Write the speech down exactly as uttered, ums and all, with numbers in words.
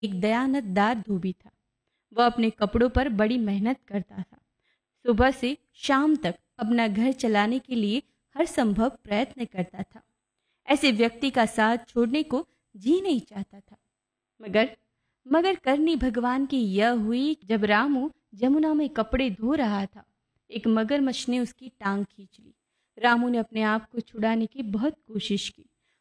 एक दयानतदार धोबी था। वह अपने कपड़ों पर बड़ी मेहनत करता था। सुबह से शाम तक अपना घर चलाने के लिए हर संभव प्रयत्न करता था। ऐसे व्यक्ति का साथ छोड़ने को जी नहीं चाहता था। मगर मगर करनी भगवान की यह हुई, जब रामू जमुना में कपड़े धो रहा था, एक मगरमच्छ ने उसकी टांग खींच ली। रामू ने अपने आप को छुड़ाने की बहुत कोशिश की,